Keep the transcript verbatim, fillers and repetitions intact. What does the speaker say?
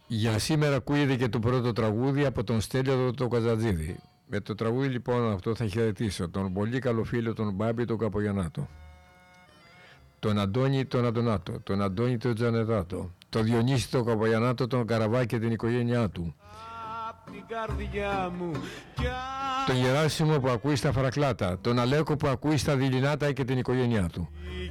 Για σήμερα ακούγεται και το πρώτο τραγούδι από τον Στέλιο τον Καζατζίδη. Με το τραγούδι λοιπόν αυτό θα χαιρετήσω τον πολύ καλό φίλο τον Μπάμπη τον Καπογιαννάτο, τον Αντώνη τον Αντωνάτο, τον Αντώνη τον Τζανεδάτο, τον Διονύση τον Καπογιαννάτο, τον Καραβά και την οικογένειά του, τον Γεράσιμο που ακούει στα Φαρακλάτα, τον Αλέκο που ακούει στα Δειλινάτα και την οικογένειά του,